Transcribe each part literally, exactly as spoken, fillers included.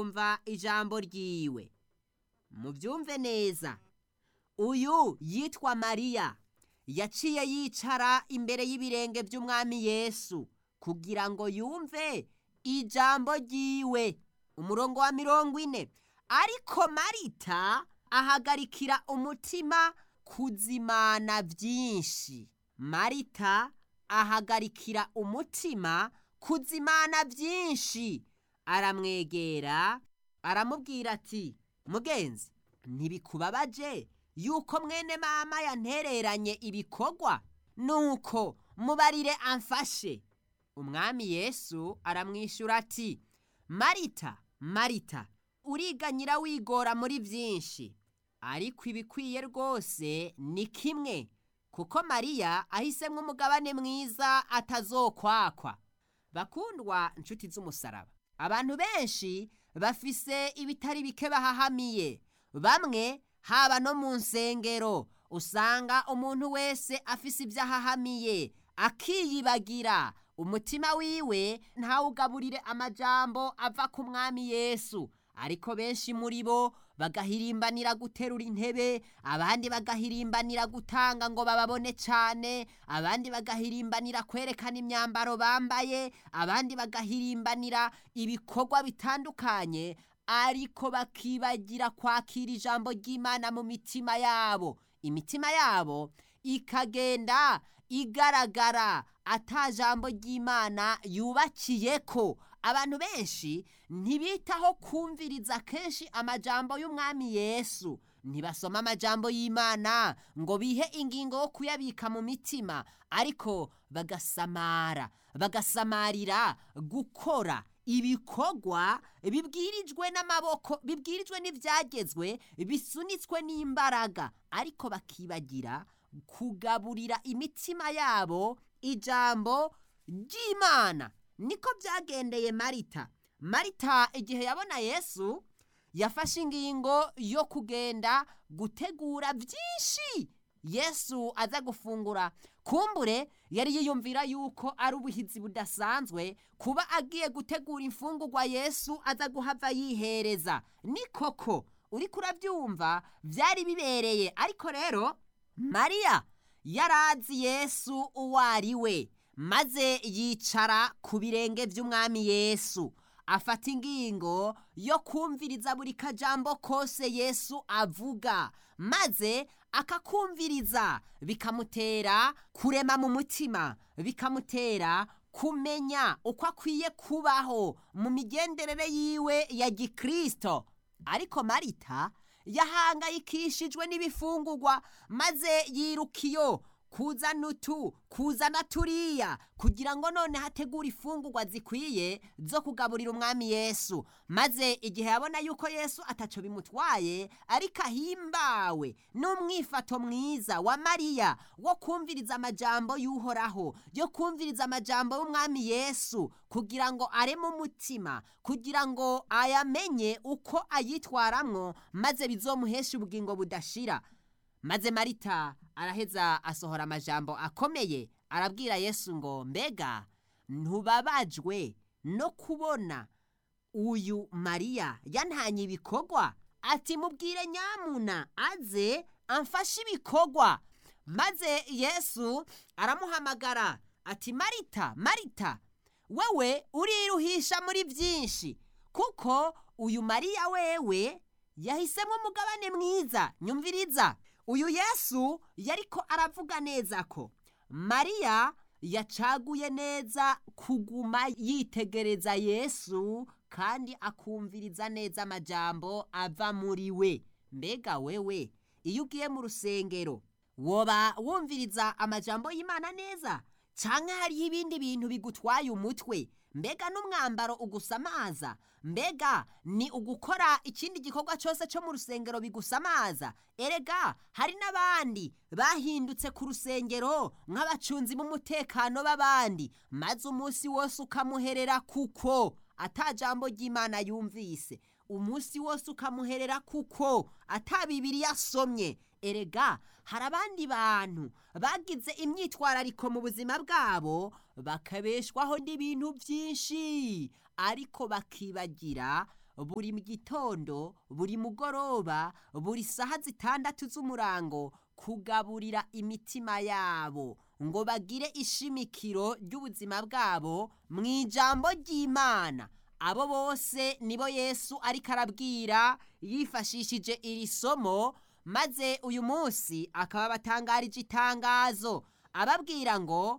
kumva ijambo ryiwe. Mubyumve neza, uyu yitwa Mariya yaciye yicara imbere y'ibirenge by'umwami Yesu kugira ngo yumve ijambo ryiwe. Umurongo wa mirongo ine, ariko Marita ahagarikira umutima kuzimana byinshi. Marita ahagarikira umutima kuzimana byinshi. Aramwegera aramubwira ati, mugenzi, ntibikubabaje yuko mwene mama yantereranye ibikorwa? Nuko mubarire amfashe. Umwami Yesu aramwishyura ati, Marita, Marita, uriganyira wigora muri byinshi, ariko ibikwiye rwose ni kimwe, kuko Mariya ahisemo umugabane mwiza atazokwakwa. Bakundwa inshuti z'umusaraba, abantu benshi bafise ibitari bike bahahamiye. Bamwe haba no mu nsengero usanga umuntu wese afise ibyo ahahamiye akiyibagira. Umutima wiwe ntawugaburire amajambo ava ku mwami Yesu. Ariko benshi muri bo bagahirimbanira guterura intebe, abandi bagahirimbanira gutanga ngo bababone cyane, abandi bagahirimbanira kwerekana imyambaro bambaye, abandi bagahirimbanira ibikorwa bitandukanye, ariko bakibagira kwakira ijambo ry'Imana mu mitima yabo. Imitima yabo ikagenda igaragara ata jambo ry'Imana yubakiyeko. Abantu benshi ntibitaho kumviriza kenshi amajambo y'umwami Yesu. Ntibasoma amajambo y'Imana ngo bihe ingingo yo kuyabika mu mitima, ariko bagasamara, bagasamarira gukora ibikorwa bibwirijwe n'amaboko, bibwirijwe n'ibyagezwe, bisunitswe n'imbaraga, ariko bakibagira kugaburira imitima yabo ijambo ry'Imana. Niko byagendeye Marita. Marita igihe yabona Yesu yafashe ingingo yo kugenda gutegura byinshi Yesu aza gufungura. Kumbure yari yiyumvira yuko ari ubuhizi budasanzwe kuba agiye gutegura imfungurwa Yesu aza guhava yihereza. Ni koko uri kurabyumva byari bibereye, ariko rero Mariya yarazi Yesu uwo ari we, maze yicara ku birenge by'umwami Yesu, afata ingingo yo kumviriza buri kajambo kose Yesu avuga, maze akakumviriza, bikamutera kurema mu mutima, bikamutera kumenya uko akwiye kubaho mu migenderere yiwe ya gikristo. Ariko Marita yahangayikishijwe n'ibifungurwa, maze yirukiyo kuzana utu kuzana turiya kugira ngo none hategura ifungurwa zikwiye zo kugaburira umwami Yesu. Maze igihe yabona yuko Yesu ataco bimutwaye, ariko ahimbawe n'umwifato mwiza wa Mariya wo kumviriza amajambo y'Uhoraho, yo kumviriza amajambo y'umwami Yesu, kugira ngo areme umutima, kugira ngo ayamenye uko ayitwaramwo, maze bizomuhesha ubugingo budashira. Maze Marita araheza asohora amajambo akomeye, arabwira Yesu ngo, mbega ntubabajwe no kubona uyu Mariya yantanye ibikorwa? Ati mubwire nyamuna aze amfashe ibikorwa. Maze Yesu aramuhamagara ati, Marita, Marita, wewe uriruhisha muri byinshi, kuko uyu Mariya wewe yahisemo umugabane mwiza. Nyumviriza, uyu Yesu yariko aravuga neza ko Mariya yacaguye neza kuguma yitegereza Yesu kandi akumviriza neza amajambo ava muri we. Mbega wewe iyo ugiye mu rusengero woba wumviriza amajambo y'Imana neza, canke hariho ibindi bintu bigutwaye umutwe? Mbega n'umwambaro ugusamaza? Mbega ni ugukora ikindi gikorwa cyose cyo mu rusengero bigusamaza? Erega hari n'abandi bahindutse ku rusengero nk'abacunzi b'umutekano b'abandi, maze umunsi wose ukamuherera kuko ata jambo ry'Imana yumvise, umunsi wose ukamuherera kuko ata Bibiliya asomye. Erega hari abandi bantu bagize imyitwarariko mu buzima bwabo, bakabeshwaho n'ibintu byinshi, ariko bakibagira buri mu gitondo, buri mugoroba, buri saha zitandatu z'umurango kugaburira imitima yabo ngo bagire ishimikiro ry'ubuzima bwabo mu ijambo ry'Imana. Abo bose nibo Yesu ariko arabwira yifashishije iri somo, maze uyu munsi akaba batangarije itangazo ababwira ngo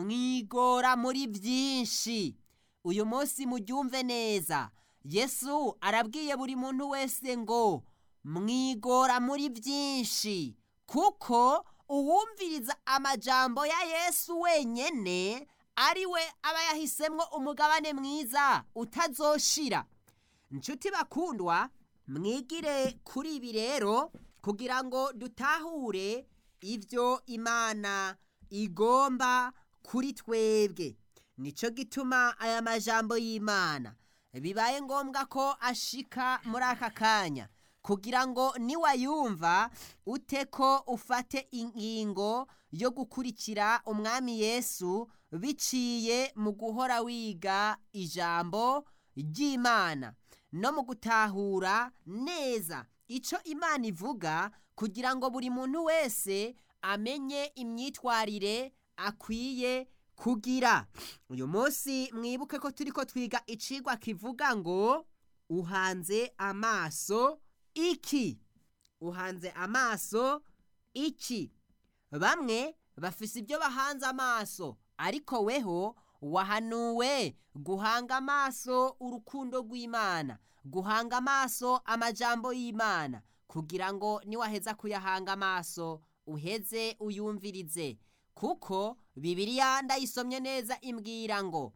mwigora muri byinshi. Uyu munsi muryumve neza, Yesu arabwiye buri muntu wese ngo mwigora muri byinshi, kuko uwumviriza amajambo ya Yesu wenyene ari we aba yahisemwo umugabane mwiza utazoshira. Nshuti bakundwa, mwigire kuri ibi rero kugira ngo dutahure ibyo Imana igomba kuri twebwe. Nico gituma aya majambo y'Imana bibaye ngombwa ko ashika muri aka kanya, kugira ngo niwayumva uteko ufate ingingo yo gukurikira umwami Yesu biciye mu guhora wiga ijambo ry'Imana no mu gutahura neza ico Imana ivuga, kugira ngo buri muntu wese amenye imyitwarire akwiye kugira. Uyu munsi mwibuke ko turiko twiga icigwa kivuga ngo uhanze amaso iki? Uhanze amaso iki? Bamwe bafise ibyo bahanze amaso, ariko weho wahanuwe guhanga amaso urukundo rw'Imana, guhanga amaso amajambo y'Imana, kugira ngo niwaheza kuyahanga amaso uheze uyumvirize. Kuko Bibiliya ndayisomye neza imbwira ngo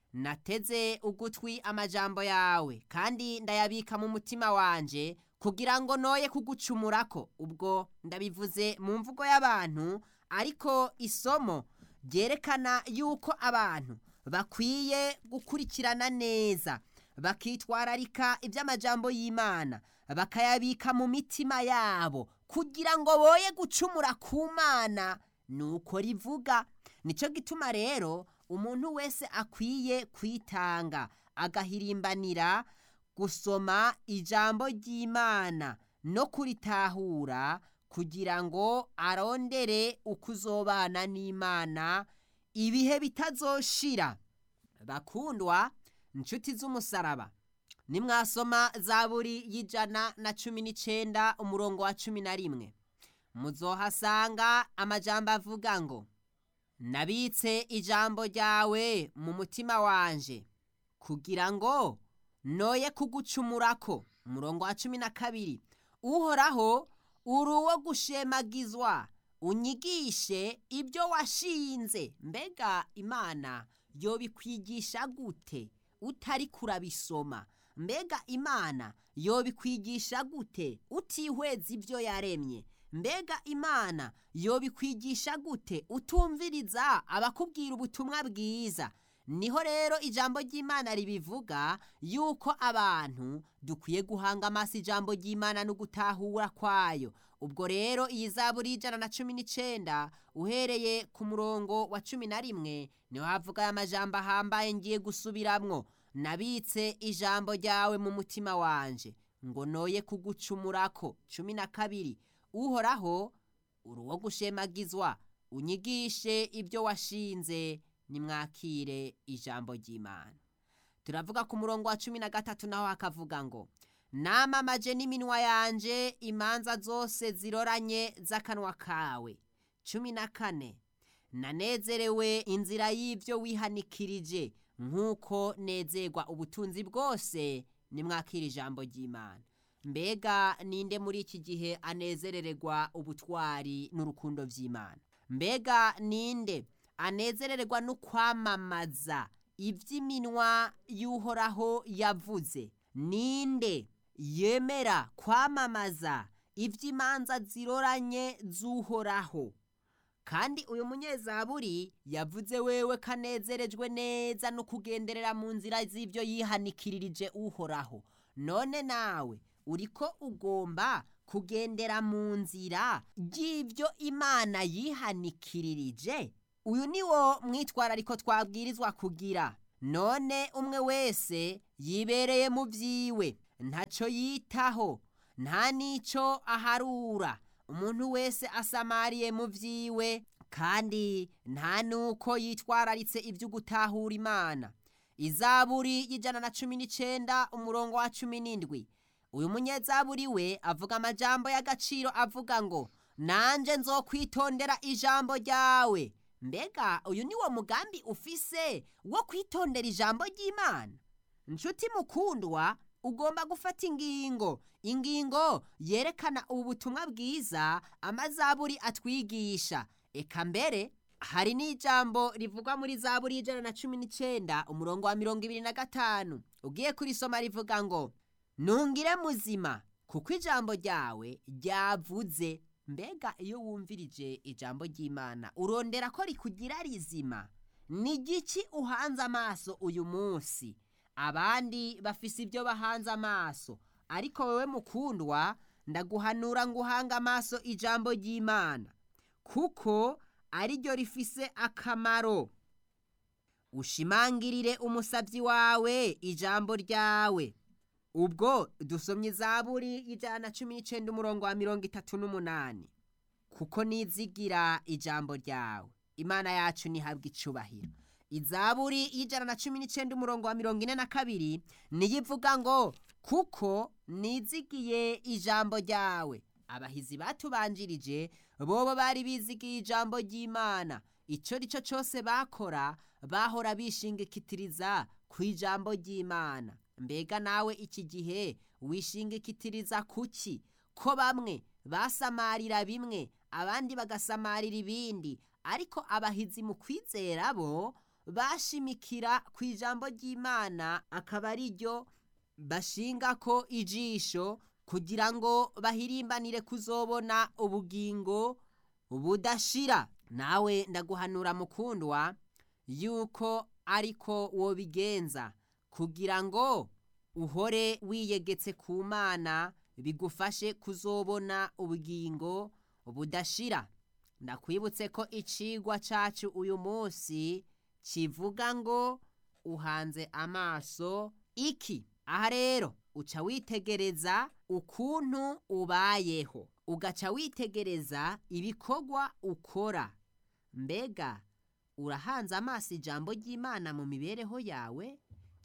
nateze ugutwi amajambo yawe kandi ndayabika mu mutima wanje kugira ngo noye kugucumurako. Ubwo ndabivuze mu mvugo y'abantu, ariko isomo ryerekana yuko abantu bakwiye gukurikirana neza, bakitwararika iby'amajambo y'Imana, bakayabika mu mitima yabo kugira ngo boye gucumura ku Mana nuko rivuga. Nico gituma rero umuntu wese akwiye kwitanga agahirimbanira gusoma ijambo ry'Imana no kuritahura, kugira ngo arondere ukuzobana n'Imana ibihe bitazoshira. Bakundwa, nshuti z'umusaraba, nimwasoma Zaburi y'ijana na cumi n'icenda umurongo wa cumi na rimwe, muzohasanga amajambo avuga ngo nabitse ijambo ryawe mu mutima wanje kugira ngo noye kugucumurako. Umurongo wa cumi na kabiri, Uhoraho uri uwo gushemagizwa, unyigishe ibyo washinze. Mbega Imana yobikwigisha gute utari kurabisoma? Mbega Imana yobikwigisha gute utihweza ibyo yaremye? Mbega Imana yobikwigisha gute utumviriza abakubwira ubutumwa bwiza? Niho rero ijambo ry'Imana ribivuga yuko abantu dukwiye guhanga amaso ijambo ry'Imana no gutahura kwayo. Ubwo rero iyi Zaburi y'ijana na cumi n'icenda uhereye ku murongo wa cumi na rimwe niho havuga aya majambo ahambaye ngiye gusubiramwo: nabitse ijambo ryawe mu mutima wanje ngo noye kugucumurako. cumi na kabiri, Uhoraho uri uwo gushemagizwa, unyigishe ibyo washinze. Nimwakire ijambo ry'Imana. Turavuga ku murongo wa cumi na gatatu naho hakavuga ngo namamaje n'iminwa yanje imanza zose ziroranye z'akanwa kawe. cumi na kane, nanezerewe inzira y'ibyo wihanikirije nk'uko nezerwa ubutunzi bwose. Nimwakire ijambo ry'Imana. Mbega ninde muri iki gihe anezerererwa ubutwari n'urukundo vy'Imana? Mbega ninde anezererwa no kwamamaza ivy'iminwa y'Uhoraho yavuze? Ninde yemera kwamamaza ivy'imanza ziroranye z'Uhoraho? Kandi uyu munyezaburi yavuze wewe kanezerejwe neza no kugenderera mu nzira z'ibyo yihanikirije Uhoraho. None nawe uriko ugomba kugendera mu nzira y'ibyo Imana yihanikirije? Uyu niwo mwitwarariko twabwirizwa kugira. None umwe wese yibereye mu vyiwe, ntaco yitaho, nta n'ico aharura. Umuntu wese asamariye mu vyiwe, kandi nta nuko yitwararitse ivyo gutahura Imana. Izaburi y'ijana na cumi n'icenda umurongo wa cumi n'indwi. Uyu munyezaburi we avuga amajambo y'agaciro avuga ngo nanje nzokwitondera ijambo ryawe. Mbega uyu ni wo mugambi ufise wo kwitondera ijambo ry'Imana? Nshuti mukundwa, ugomba gufata ingingo, ingingo yerekana ubutumwa bwiza amazaburi atwigisha. Eka mbere hari n'ijambo rivugwa muri zaburi y'ijana na cumi n'icenda umurongo wa mirongo ibiri na gatanu. Ugiye kurisoma rivuga ngo nungire muzima kuko ijambo ryawe ryavuze. Mbega iyo wumvirije ijambo ry'Imana urondera ko rikugira rizima? Ni igiki uhanze amaso uyu munsi? Abandi bafise ibyo bahanze amaso, ariko wewe mukundwa, ndaguhanura ngo uhange amaso ijambo ry'Imana, kuko ari ryo rifise akamaro. Ushimangirire umusavyi wawe ijambo ryawe. Ubwo dusomye Zaburi y'ijana na cumi n'icenda umurongo wa mirongo itatu n'umunani. Kuko nizigira ijambo ryawe. Imana yacu nihabwa icubahiro. Izaburi y'ijana na cumi n'icenda umurongo wa mirongo ine na kabiri niyo ivuga ngo kuko nizigiye ijambo ryawe. Abahizi batubanjirije bobo bari bizigiye ijambo ry'Imana. Ico rico cose bakora bahora bishingikitiriza ku ijambo ry'Imana. Mbega nawe iki gihe wishingikitiriza kuki? Ko bamwe basamarira bimwe, abandi bagasamarira ibindi, ariko abahizi mu kwizera bo bashimikira ku ijambo ry'Imana, akaba ari ryo bashingako ijisho kugira ngo bahirimbanire kuzobona ubugingo budashira. Nawe ndaguhanura mukundwa yuko ariko wobigenza kugira ngo uhore wiyegetse ku Mana, bigufashe kuzobona ubugingo budashira. Ndakwibutse ko icigwa cacu uyu munsi kivuga ngo uhanze amaso iki? Aha rero uca witegereza ukuntu ubayeho, ugaca witegereza ibikorwa ukora. Mbega urahanze amaso ijambo ry'Imana mu mibereho yawe,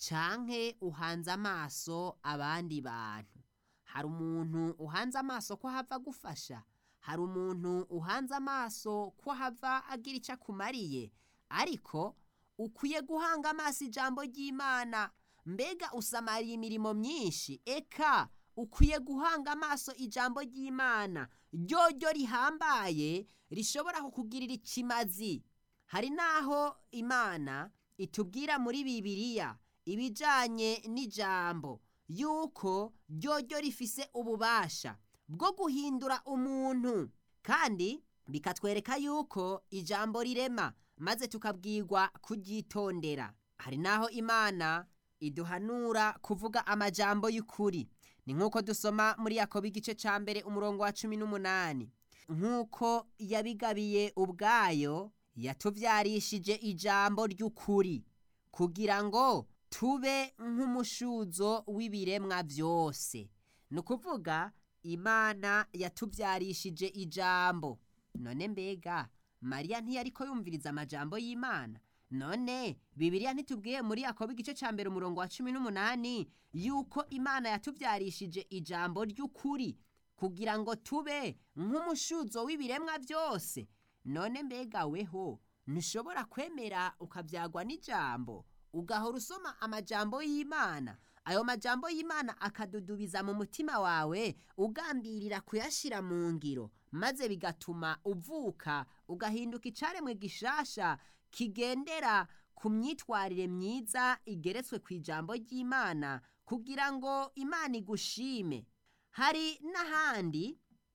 canke uhanze amaso abandi bantu? Hari umuntu uhanze amaso ko hava gufasha, hari umuntu uhanze amaso ko hava agira ico akumariye, ariko ukwiye guhanga amaso ijambo ry'Imana. Mbega usamariye imirimo myinshi, eka ukwiye guhanga amaso ijambo ry'Imana ryoryo rihambaye rishobora kukugirira ikimazi. Hari naho Imana itubwira muri Bibiliya ibijanye n'ijambo yuko ryoryo rifise ububasha bwo guhindura umuntu, kandi bikatwereka yuko ijambo rirema, maze tukabwirwa kuryitondera. Hari naho Imana iduhanura kuvuga amajambo y'ukuri. Ni nk'uko dusoma muri Yakobo igice ca mbere umurongo wa cumi n'umunani. Nk'uko yabigabiye ubwayo, yatuvyarishije ijambo ry'ukuri kugira ngo tube nk'umushuzo w'ibiremwa vyose. Ni ukuvuga Imana yatuvyarishije ijambo. None mbega Mariya ntiyariko yumviriza amajambo y'Imana? None Bibiliya ntitubwiye muri Yakobo igice ca mbere umurongo wa cumi n'umunani yuko Imana yatuvyarishije ijambo ry'ukuri kugira ngo tube nk'umushuzo w'ibiremwa vyose? None mbega weho ntushobora kwemera ukavyagwa n'ijambo, ugahora usoma amajambo y'Imana, ayo majambo y'Imana akadudubiza mu mutima wawe, ugambirira kuyashira mu ngiro, maze bigatuma uvuka ugahinduka icaremwe gishasha kigendera ku myitwarire myiza igeretswe ku ijambo ry'Imana, kugira ngo Imana igushime. Hari n'ahandi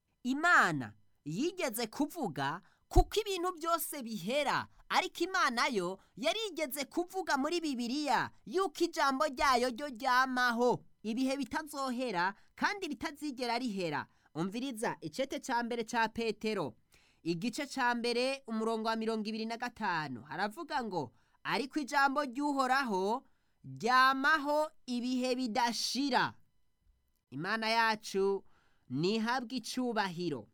Imana yigeze kuvuga kuko ibintu byose bihera, ariko Imana yo yarigeze kuvuga muri Bibiliya yuko ijambo ryayo ryo ryamaho ibihe bitazohera kandi bitazigera rihera. Umviriza icete ca mbere ca Petero igice ca mbere umurongo wa mirongo ibiri na gatanu, haravuga ngo ariko ijambo ry'Uhoraho ryamaho ibihe bidashira. imana yacu ntihabwe icubahiro.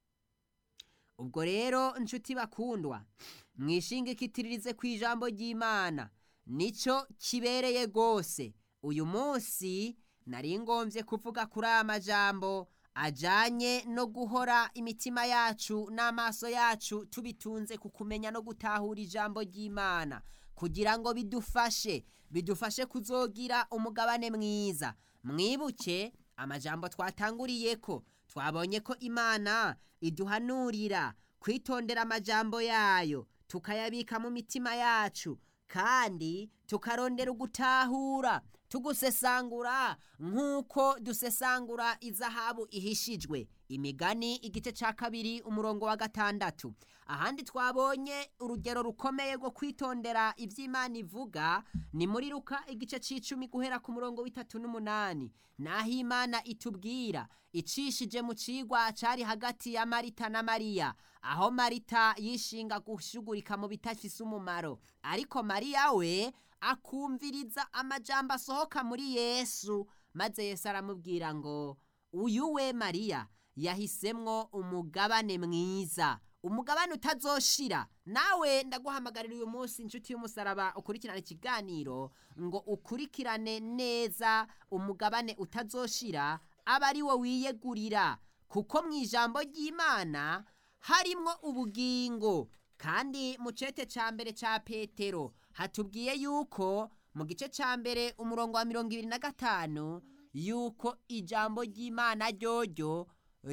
ubwo rero nshuti bakundwa, mwishingikiririze ku ijambo ry'Imana, nico kibereye rwose. uyu munsi nari ngombye kuvuga kuri aya majambo ajanye no guhora imitima yacu n'amaso yacu tubitunze ku kumenya no gutahura ijambo ry'Imana, kugira ngo bidufashe bidufashe kuzogira umugabane mwiza. mwibuke amajambo twatanguriyeko, twabonye ko Imana iduhanurira kwitondera amajambo yayo, tukayabika mu mitima yacu, kandi tukarondera ugutahura, tugusesangura nk'uko dusesangura izahabu ihishijwe. Imigani igice ca kabiri umurongo wa gatandatu. ahandi twabonye urugero rukomeye rwo kwitondera ivy'Imana ivuga ni muri Luka igice c'icumi guhera ku murongo w'itatu n'umunani, naho Imana itubwira icishije mu cigwa cari hagati ya Marita na Mariya, aho Marita yishinga gushugurika mu bitafise umumaro, ariko Mariya we akumviriza amajambo asohoka muri Yesu, maze Yesu aramubwira ngo uyu we Mariya yahisemwo umugabane mwiza, umugabane utazoshira. nawe ndaguhamagarira uyu munsi inshuti y'umusaraba ukurikirane ikiganiro ngo ukurikirane neza umugabane utazoshira, aba ari wo wiyegurira, kuko mu ijambo ry'Imana harimwo ubugingo. kandi mu cete ca mbere ca Petero hatubwiye yuko mu gice ca mbere umurongo wa mirongo ibiri na gatanu yuko ijambo ry'Imana ryoryo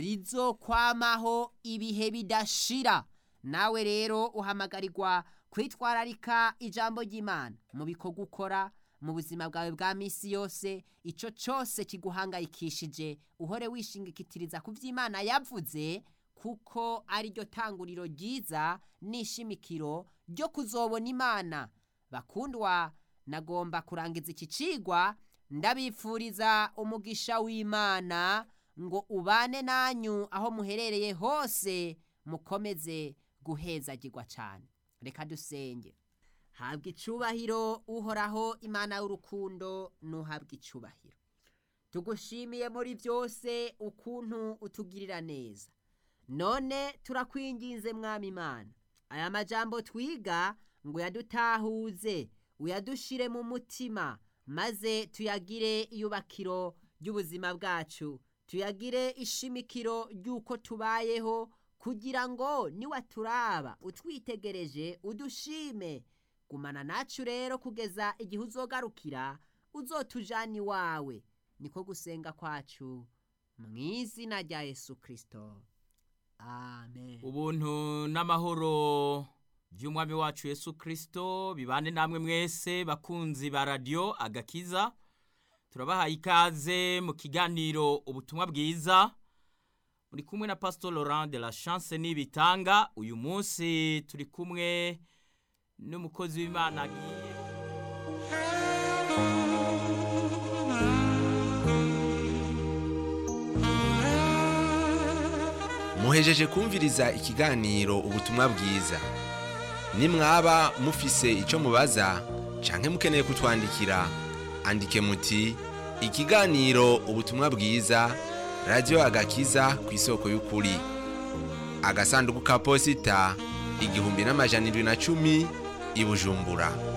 rizokwamaho ibihe bidashira. nawe rero uhamagarirwa kwitwararika ijambo ry'Imana mu bikorwa ukora mu buzima bwawe bwa misi yose. ico cose kiguhangayikishije, uhore wishingikitiriza ku vy'Imana yavuze, kuko ari ryo tanguriro ryiza n'ishimikiro ryo kuzobona Imana. bakundwa, nagomba kurangiza iki cigwa ndabifuriza umugisha w'Imana, ngo ubane nanyu aho muherereye hose, mukomeze guhezagirwa cyane. reka dusenge. habwa icubahiro uhoraho, Imana y'urukundo, nuhabwa icubahiro. tugushimiye muri byose ukuntu utugirira neza. none turakwinginze mwami Imana, aya majambo twiga ngo yadutahuze, uyadushire mu mutima, maze tuyagire iyubakiro ry'ubuzima bwacu, tuyagire ishimikiro ry'uko tubayeho, kugira ngo niwaturaba utwitegereje udushime. gumana nacu rero kugeza igihe uzogarukira, uzotujana iwawe. niko gusenga kwacu mu izina rya Yesu Kristo, amen. ubuntu n'amahoro by'umwami wacu Yesu Kristo bibane namwe mwese bakunzi ba radio Agakiza. turabahaye ikaze mu kiganiro ubutumwa bwiza, muri kumwe na Pastor Laurent de la Chance Nibitanga. uyu munsi turi kumwe n'umukozi w'Imana agiye muhejeje kumviriza ikiganiro ubutumwa bwiza. nimwaba mufise ico mubaza canke mukeneye kutwandikira, andike muti ikiganiro ubutumwa bwiza, Radio Agakiza kw'isoko y'ukuri, agasanduku ka posita igihumbi n'amajana indwi na cumi i Bujumbura.